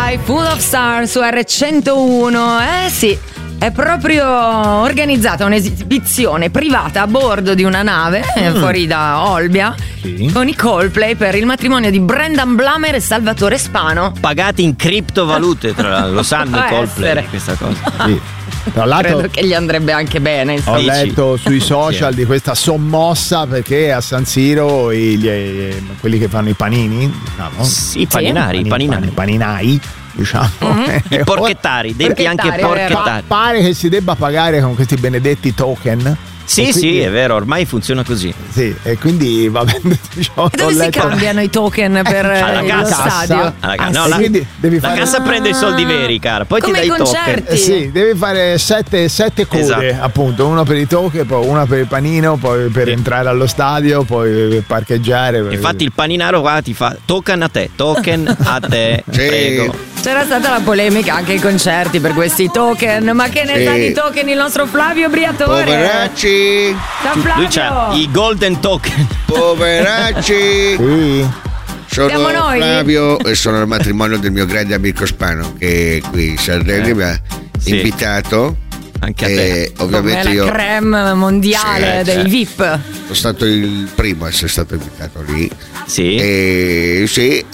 Sky, Full of Stars su R101. Sì, è proprio organizzata un'esibizione privata a bordo di una nave fuori da Olbia, sì, con i Coldplay per il matrimonio di Brendan Blamer e Salvatore Spano. Pagati in criptovalute, tra l'altro. Lo sanno i Coldplay questa cosa. Sì. Tra l'altro, credo che gli andrebbe anche bene. Ho letto sui social di questa sommossa perché a San Siro quelli che fanno i panini, diciamo, sì, i paninai, diciamo, i porchettari, detti anche porchettari. Pare che si debba pagare con questi benedetti token. Sì, quindi, sì, è vero, ormai funziona così. Sì, e quindi va bene. Diciamo, e dove si cambiano i token per lo stadio? La cassa prende i soldi veri, cara. Poi come ti dai i token. Sì, devi fare sette code, esatto, appunto. Una per i token, poi una per il panino, poi per entrare allo stadio, poi per parcheggiare. Infatti il paninaro qua ti fa token a te, prego. C'era stata la polemica anche ai concerti per questi token, ma che ne sa di token il nostro Flavio Briatore? Poveracci! Ciao Flavio! Lui c'ha i golden token. Poveracci! Sì. Sono Flavio e sono al matrimonio del mio grande amico Spano che qui in Sardegna mi ha invitato. Anche a te. Ovviamente io, la creme mondiale dei VIP. Sono stato il primo a essere stato invitato lì. Sì.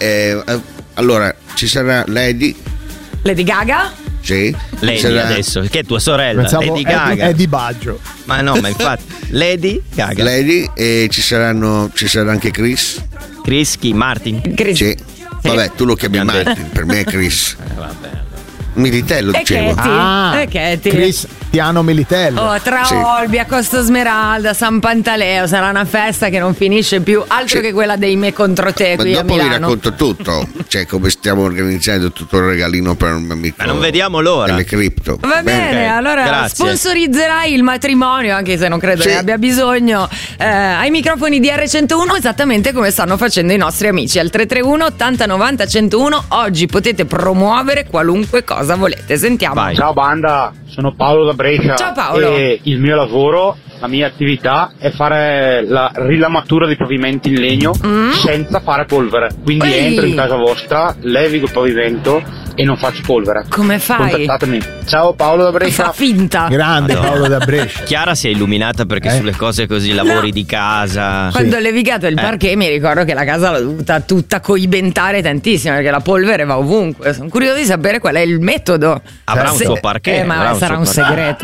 Allora ci sarà Lady Gaga? Sì. Lady adesso, che è tua sorella. Pensavo Lady Gaga. È di Baggio. Ma no, ma infatti Lady Gaga. Lady, e ci sarà anche Chris. Chris chi? Martin? Chris. Sì. Vabbè, tu lo chiami Martin, per me è Chris. Vabbè. Militello dicevo. Chris Piano Militello. Tra Olbia, Costa Smeralda, San Pantaleo sarà una festa che non finisce più, altro che quella dei me contro te qui a Milano. Ma dopo vi racconto tutto, cioè come stiamo organizzando tutto il regalino per un amico. Ma non vediamo l'ora. Delle cripto. Va bene, allora grazie. Sponsorizzerai il matrimonio, anche se non credo ne abbia bisogno, ai microfoni di R101, esattamente come stanno facendo i nostri amici al 331 80 90 101. Oggi potete promuovere qualunque cosa volete. Sentiamo. Vai. Ciao banda, sono Paolo da Brescia. Ciao Paolo. E il mio lavoro, la mia attività è fare la rilamatura dei pavimenti in legno senza fare polvere. Quindi entro in casa vostra, levigo il pavimento e non faccio polvere. Come fai? Contattatemi. Ciao Paolo da Brescia. Fa finta. Grande Paolo da Brescia. Chiara si è illuminata perché sulle cose così, lavori di casa. Quando ho levigato il parquet mi ricordo che la casa l'ho dovuta tutta coibentare tantissimo perché la polvere va ovunque. Sono curioso di sapere qual è il metodo. Avrà un suo parquet. Ma sarà un segreto.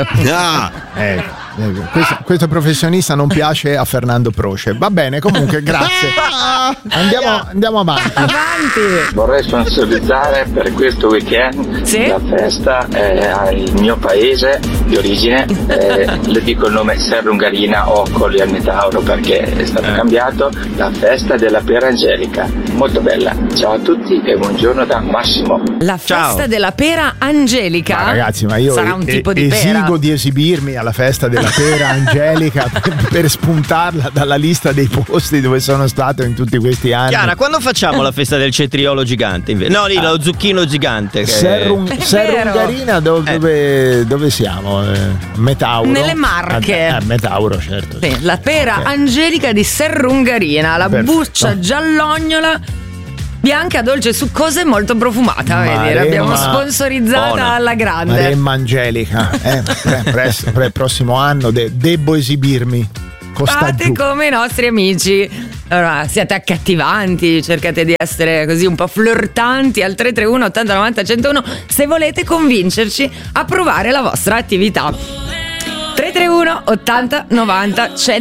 Questo professionista non piace a Fernando Proce. Va bene, comunque, grazie. Andiamo avanti. Vorrei sponsorizzare per questo weekend la festa al mio paese di origine. Le dico il nome Serrungarina o Colli al Metauro perché è stato cambiato. La festa della pera angelica, molto bella. Ciao a tutti e buongiorno da Massimo. La festa della pera angelica. Ma ragazzi, ma io sarà un tipo di pera. Esigo di esibirmi alla festa della pera angelica per spuntarla dalla lista dei posti dove sono stato in tutti questi anni. Chiara, quando facciamo la festa del cetriolo gigante? No, lì lo zucchino gigante. Serrungarina, dove siamo? Metauro. Nelle Marche. Metauro, certo. Sì, la pera angelica di Serrungarina, la buccia giallognola bianca, dolce, succosa e molto profumata. Vedi, l'abbiamo sponsorizzata alla grande. Maremma angelica. Per il prossimo anno debbo esibirmi. Fate come i nostri amici. Allora, siate accattivanti, cercate di essere così un po' flirtanti al 331 80 90 101 se volete convincerci a provare la vostra attività. 331 80 90 101.